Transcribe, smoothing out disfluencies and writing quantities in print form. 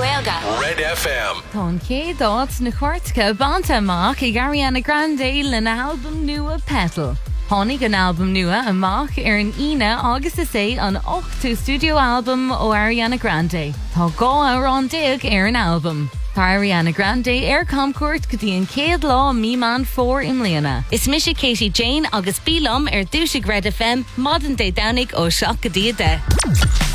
Gaeilge. Red FM. Tón cé dát na chuirtca banta amach I Ariana Grande le album nua Petal. Tháinig an album nua amach an ine agus is é an 8th studio album ó Ariana Grande. Tá gá árán déag an album. Tá Ariana Grande comcuirt go dtí an céad lá míán fór imléana. Is Misha Katie Jane agus Bílam dúisig Red FM, Modern Day Danig ó Seach go dtí de.